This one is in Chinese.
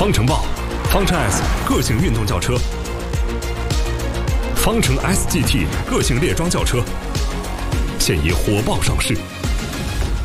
方程豹、方程 S 个性运动轿车，方程 SGT 个性猎装轿车，现已火爆上市。